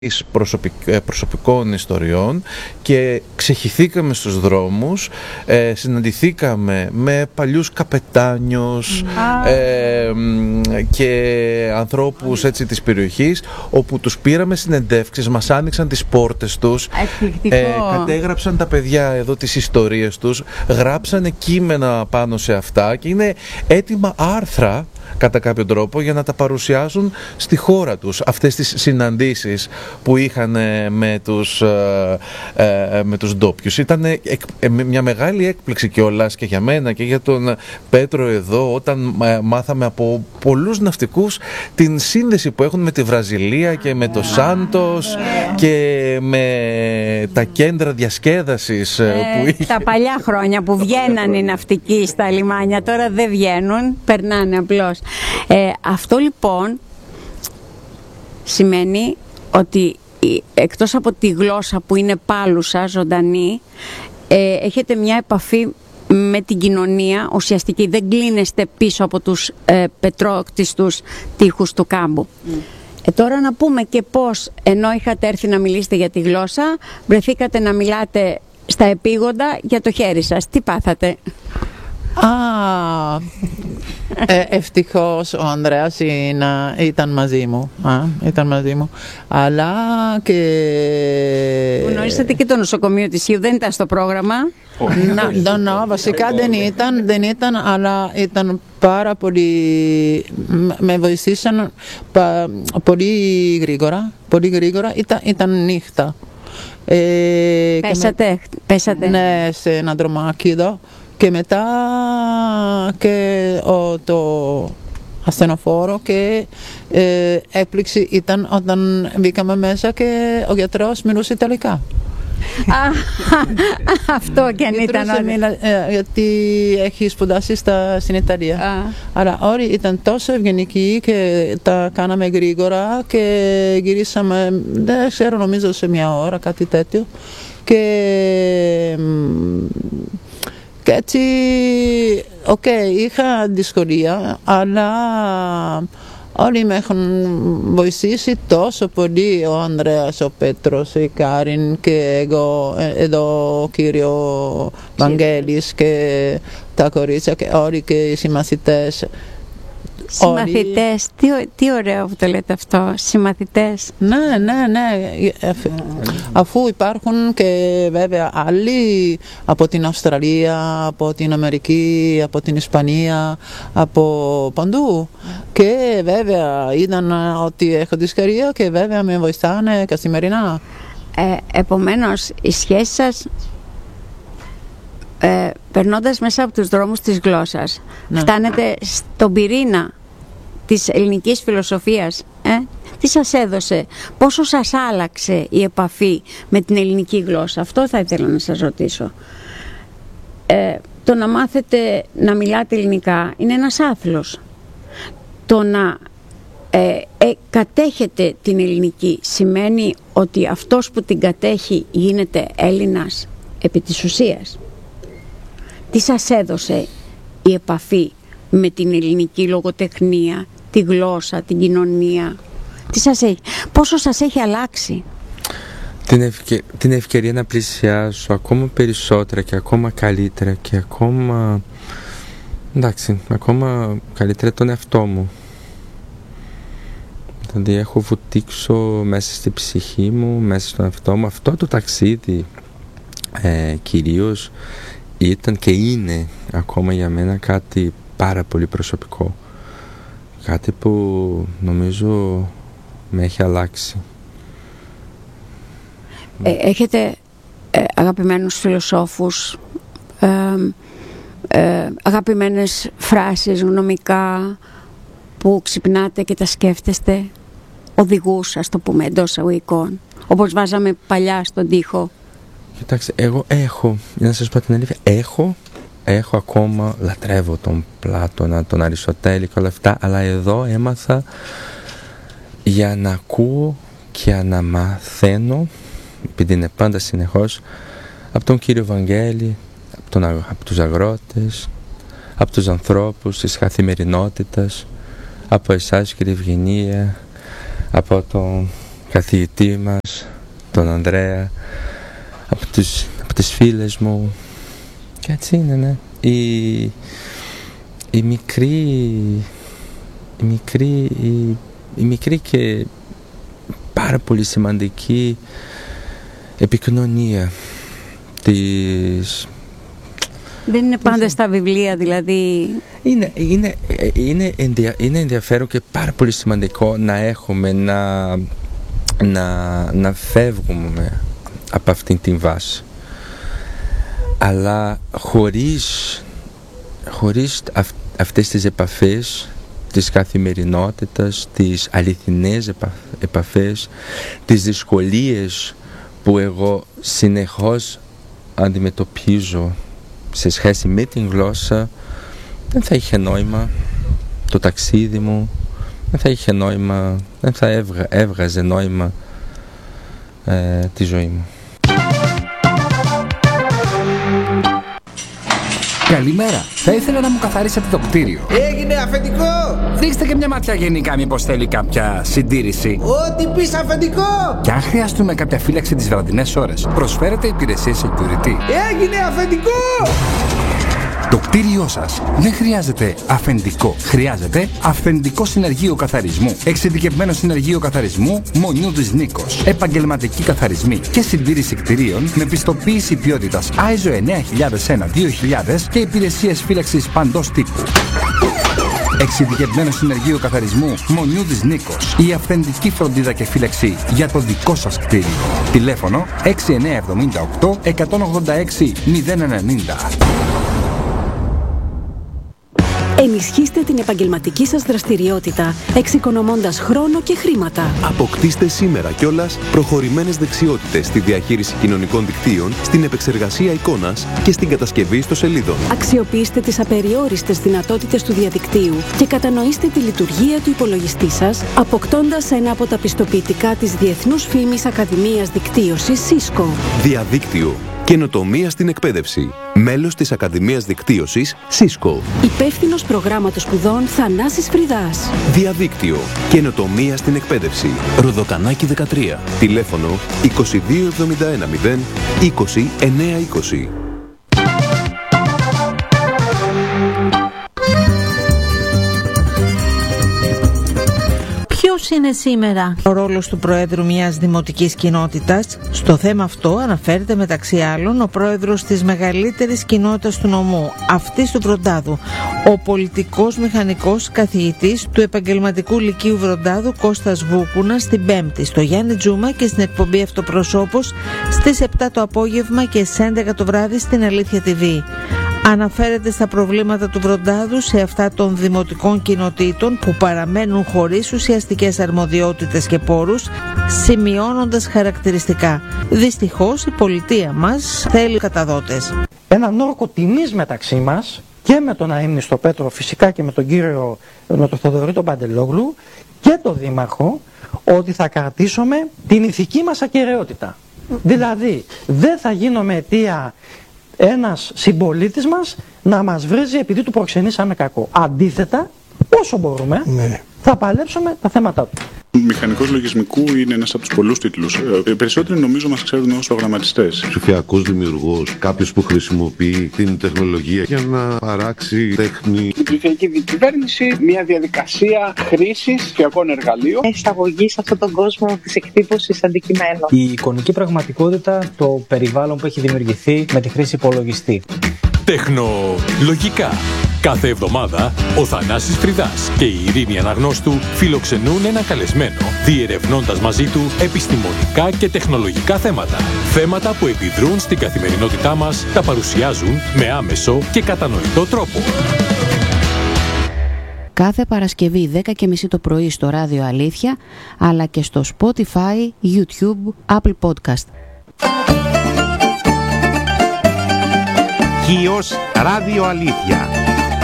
προσωπικών ιστοριών και ξεχυθήκαμε στους δρόμους, συναντηθήκαμε με παλιούς καπετάνιους και ανθρώπους έτσι της περιοχής, όπου τους πήραμε συνεντεύξεις, μας άνοιξαν τις πόρτες τους, κατέγραψαν τα παιδιά εδώ τις ιστορίες τους, γράψανε κείμενα πάνω σε αυτά και είναι έτοιμα άρθρα κατά κάποιο τρόπο για να τα παρουσιάσουν στη χώρα τους, αυτές τις συναντήσεις που είχαν με τους ντόπιους. Ήταν μια μεγάλη έκπληξη κιόλας και για μένα και για τον Πέτρο εδώ, όταν μάθαμε από πολλούς ναυτικούς την σύνδεση που έχουν με τη Βραζιλία και με το Σάντος και με τα κέντρα διασκέδασης που είχε. Τα παλιά χρόνια που βγαίναν οι ναυτικοί στα λιμάνια, τώρα δεν βγαίνουν, περνάνε απλώς. Αυτό λοιπόν σημαίνει ότι εκτός από τη γλώσσα που είναι πάλουσα, ζωντανή, έχετε μια επαφή με την κοινωνία ουσιαστική, δεν κλείνεστε πίσω από τους πετρόκτιστους τοίχους του κάμπου. Τώρα να πούμε και πώς, ενώ είχατε έρθει να μιλήσετε για τη γλώσσα, βρεθήκατε να μιλάτε στα επίγοντα για το χέρι σας. Τι πάθατε? Ευτυχώς ο Ανδρέας ήταν μαζί μου, αλλά και... Γνωρίσατε και το νοσοκομείο της Χίου, δεν ήταν στο πρόγραμμα? Βασικά δεν ήταν, αλλά ήταν πάρα πολύ, με βοηθήσαν πολύ γρήγορα, ήταν νύχτα. Πέσατε? Ναι, σε ένα δρομάκι εδώ. Και μετά και το ασθενοφόρο και έκπληξη ήταν όταν μπήκαμε μέσα και ο γιατρός μιλούσε Ιταλικά. Αυτό και αν ήταν. Γιατί έχει σπουδάσει στην Ιταλία. Αλλά όλοι ήταν τόσο ευγενικοί και τα κάναμε γρήγορα και γυρίσαμε, δεν ξέρω, νομίζω σε μια ώρα, κάτι τέτοιο. Και έτσι, είχα δυσκολία, αλλά όλοι με έχουν βοηθήσει τόσο πολύ, ο Ανδρέας, ο Πέτρος, η Κάριν και εγώ, εδώ ο κύριο Βαγγέλης και τα κορίτσια και όλοι και οι συμμαθητές. Συμμαθητές, τι ωραίο που το λέτε αυτό, συμμαθητές. Ναι, αφού υπάρχουν και βέβαια άλλοι από την Αυστραλία, από την Αμερική, από την Ισπανία, από παντού. Και βέβαια είδαν ότι έχω δυσκολία και βέβαια με βοηθάνε καθημερινά. Επομένως, η σχέση σας, περνώντας μέσα από τους δρόμους της γλώσσας, φτάνετε στον πυρήνα της ελληνικής φιλοσοφίας. Τι σας έδωσε, πόσο σας άλλαξε η επαφή με την ελληνική γλώσσα? Αυτό θα ήθελα να σας ρωτήσω. Το να μάθετε να μιλάτε ελληνικά είναι ένας άθλος. Το να κατέχετε την ελληνική σημαίνει ότι αυτός που την κατέχει γίνεται Έλληνας επί της ουσίας. Τι σας έδωσε η επαφή με την ελληνική λογοτεχνία, τη γλώσσα, την κοινωνία? Πόσο σας έχει αλλάξει? Την ευκαιρία να πλησιάσω ακόμα περισσότερα και ακόμα καλύτερα και ακόμα καλύτερα τον εαυτό μου. Δηλαδή έχω βουτήξω μέσα στη ψυχή μου, μέσα στον εαυτό μου. Αυτό το ταξίδι κυρίως ήταν και είναι ακόμα για μένα κάτι πάρα πολύ προσωπικό. Κάτι που νομίζω με έχει αλλάξει. Έχετε αγαπημένους φιλοσόφους, αγαπημένες φράσεις γνωμικά που ξυπνάτε και τα σκέφτεστε? Οδηγούς, ας το πούμε, εντός εισαγωγικών, όπως βάζαμε παλιά στον τοίχο? Κοιτάξτε, εγώ έχω, για να σας πω την αλήθεια, έχω ακόμα, λατρεύω τον Πλάτωνα, τον Αριστοτέλη και όλα αυτά, αλλά εδώ έμαθα για να ακούω και να μαθαίνω, επειδή είναι πάντα συνεχώς, από τον κύριο Βαγγέλη, από τους αγρότες, από τους ανθρώπους της καθημερινότητας, από εσάς κύριε Ευγενία, από τον καθηγητή μας, τον Ανδρέα, από τις φίλες μου, και έτσι είναι, ναι. Η μικρή και πάρα πολύ σημαντική επικοινωνία της... Δεν είναι πάντα στα βιβλία, δηλαδή. Είναι ενδιαφέρον και πάρα πολύ σημαντικό να έχουμε, να φεύγουμε από αυτήν την βάση. Αλλά χωρίς αυτές τις επαφές της καθημερινότητας, τις αληθινές επαφές, τις δυσκολίες που εγώ συνεχώς αντιμετωπίζω σε σχέση με την γλώσσα, δεν θα είχε νόημα το ταξίδι μου, δεν θα είχε νόημα, δεν θα έβγαζε νόημα τη ζωή μου. Καλημέρα. Θα ήθελα να μου καθαρίσετε το κτίριο. Έγινε αφεντικό! Ρίξτε και μια ματιά γενικά, μήπως θέλει κάποια συντήρηση. Ό,τι πεις αφεντικό! Και αν χρειαστούμε κάποια φύλαξη τις βραδινές ώρες, προσφέρετε υπηρεσίες security. Έγινε αφεντικό! Το κτίριό σας δεν χρειάζεται αφεντικό. Χρειάζεται αυθεντικό συνεργείο καθαρισμού. Εξειδικευμένο συνεργείο καθαρισμού Μονιούδης Νίκος. Επαγγελματικοί καθαρισμοί και συντήρηση κτιρίων με πιστοποίηση ποιότητας ISO 9001-2000 και υπηρεσίες φύλαξης παντός τύπου. Εξειδικευμένο συνεργείο καθαρισμού Μονιούδης Νίκος. Η αυθεντική φροντίδα και φύλαξη για το δικό σας κτίριο. Τηλέφωνο 6978 186 090. Ενισχύστε την επαγγελματική σας δραστηριότητα, εξοικονομώντας χρόνο και χρήματα. Αποκτήστε σήμερα κιόλας προχωρημένες δεξιότητες στη διαχείριση κοινωνικών δικτύων, στην επεξεργασία εικόνας και στην κατασκευή ιστοσελίδων. Αξιοποιήστε τις απεριόριστες δυνατότητες του διαδικτύου και κατανοήστε τη λειτουργία του υπολογιστή σας, αποκτώντας ένα από τα πιστοποιητικά της Διεθνούς Φήμης Ακαδημίας Δικτύωσης Cisco. Διαδίκτυο. Καινοτομία στην εκπαίδευση. Μέλος της Ακαδημίας Δικτύωσης Cisco. Υπεύθυνος προγράμματος σπουδών Θανάσης Φριδάς. Διαδίκτυο. Καινοτομία στην εκπαίδευση. Ροδοκανάκι 13. Τηλέφωνο 2271 0 20 920. Ποιος είναι σήμερα ο ρόλος του Προέδρου μιας δημοτικής κοινότητας? Στο θέμα αυτό αναφέρεται μεταξύ άλλων ο πρόεδρος της μεγαλύτερης κοινότητας του νομού, αυτής του Βροντάδου, ο πολιτικός μηχανικός καθηγητής του επαγγελματικού λυκείου Βροντάδου Κώστας Βούκουνας, στην Πέμπτη στο Γιάννη Τζούμα και στην εκπομπή Αυτοπροσώπος στις 7 το απόγευμα και στις 11 το βράδυ στην Αλήθεια TV. Αναφέρεται στα προβλήματα του Βροντάδου, σε αυτά των δημοτικών κοινοτήτων που παραμένουν χωρίς ουσιαστικές αρμοδιότητες και πόρους, σημειώνοντας χαρακτηριστικά. Δυστυχώς η πολιτεία μας θέλει καταδότες. Έναν όρκο τιμής μεταξύ μας και με τον αείμνηστο Πέτρο φυσικά και με τον κύριο, με τον Θοδωρή τον Παντελόγλου και τον Δήμαρχο, ότι θα κρατήσουμε την ηθική μας ακεραιότητα. Δηλαδή δεν θα γίνουμε αιτία ένας συμπολίτης μας να μας βρίζει επειδή του προξενήσαμε κακό. Αντίθετα, όσο μπορούμε, θα παλέψουμε τα θέματα του. Μηχανικός λογισμικού είναι ένας από τους πολλούς τίτλους. Περισσότεροι νομίζω μας ξέρουν ως προγραμματιστές. Ψηφιακός δημιουργός, κάποιος που χρησιμοποιεί την τεχνολογία για να παράξει τέχνη. Η ψηφιακή διακυβέρνηση, μια διαδικασία χρήσης ψηφιακών εργαλείων. Εισαγωγή σε αυτόν τον κόσμο της εκτύπωσης αντικειμένων. Η εικονική πραγματικότητα, το περιβάλλον που έχει δημιουργηθεί με τη χρήση υπολογιστή. Τεχνολογικά. Κάθε εβδομάδα ο Θανάσης Φριδάς και η Ειρήνη Αναγνώστου φιλοξενούν ένα καλεσμένο, διερευνώντας μαζί του επιστημονικά και τεχνολογικά θέματα. Θέματα που επιδρούν στην καθημερινότητά μας, τα παρουσιάζουν με άμεσο και κατανοητό τρόπο. Κάθε Παρασκευή 10:30 το πρωί στο Ράδιο Αλήθεια, αλλά και στο Spotify, YouTube, Apple Podcast. Χίος Ράδιο Αλήθεια.